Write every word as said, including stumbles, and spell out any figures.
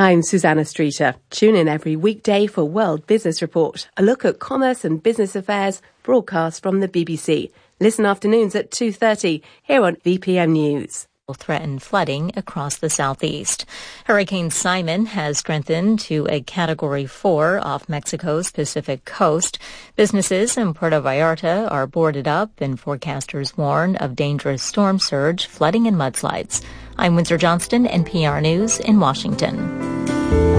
I'm Susanna Streeter. Tune in every weekday for World Business Report, a look at commerce and business affairs broadcast from the B B C. Listen afternoons at two thirty here on V P M News. Threaten flooding across the southeast. Hurricane Simon has strengthened to a Category four off Mexico's Pacific coast. Businesses in Puerto Vallarta are boarded up, and forecasters warn of dangerous storm surge, flooding, and mudslides. I'm Windsor Johnston, N P R News in Washington.